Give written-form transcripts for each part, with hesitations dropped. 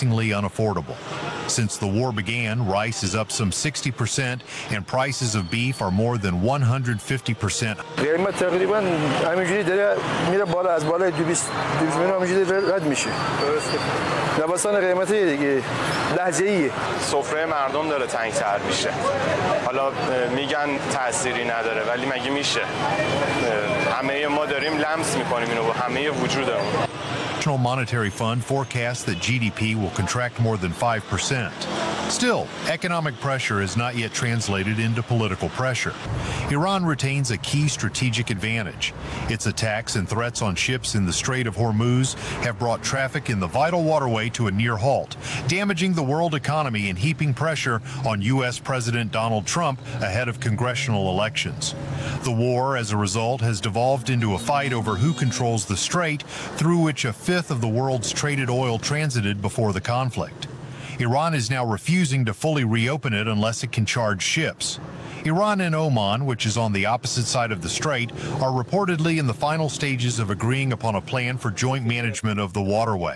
increasingly unaffordable. Since the war began, rice is up some 60% and prices of beef are more than 150%. قیمت تقریبا همینجوری داره میره بالا از بالای 200 میلیون همینجوری رد میشه. درسته. لباسان قیمتی دیگه لحظه‌ایه. سفره مردم داره تنگ‌تر میشه. حالا میگن تأثیری نداره ولی مگه میشه؟ همه ما داریم لمس میکنیم اینو با همه وجودمون. The International Monetary Fund forecasts that GDP will contract more than 5%. Still, economic pressure is not yet translated into political pressure. Iran retains a key strategic advantage. Its attacks and threats on ships in the Strait of Hormuz have brought traffic in the vital waterway to a near halt, damaging the world economy and heaping pressure on U.S. President Donald Trump ahead of congressional elections. The war, as a result, has devolved into a fight over who controls the strait, through which a fifth of the world's traded oil transited before the conflict. Iran is now refusing to fully reopen it unless it can charge ships. Iran and Oman, which is on the opposite side of the strait, are reportedly in the final stages of agreeing upon a plan for joint management of the waterway.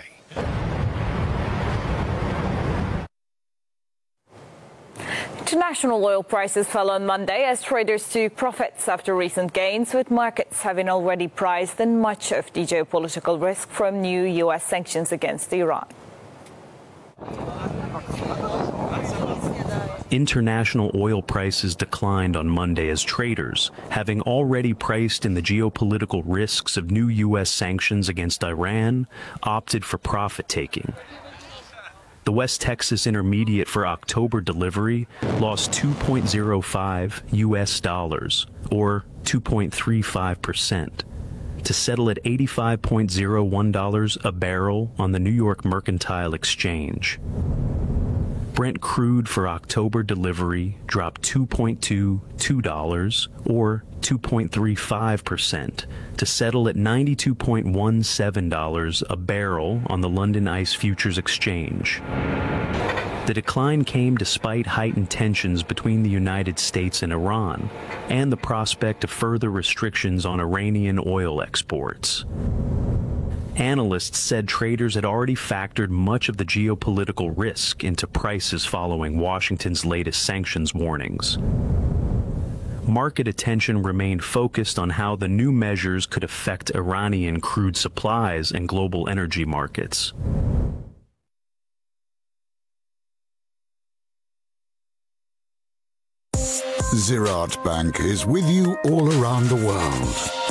International oil prices fell on Monday as traders took profits after recent gains, with markets having already priced in much of the geopolitical risk from new U.S. sanctions against Iran. International oil prices declined on Monday as traders, having already priced in the geopolitical risks of new U.S. sanctions against Iran, opted for profit-taking. The West Texas Intermediate for October delivery lost 2.05 U.S. dollars, or 2.35%, to settle at $85.01 a barrel on the New York Mercantile Exchange. Brent crude for October delivery dropped $2.22, or 2.35%, to settle at $92.17 a barrel on the London ICE Futures Exchange. The decline came despite heightened tensions between the United States and Iran, and the prospect of further restrictions on Iranian oil exports. Analysts said traders had already factored much of the geopolitical risk into prices following Washington's latest sanctions warnings. Market attention remained focused on how the new measures could affect Iranian crude supplies and global energy markets. Ziraat Bank is with you all around the world.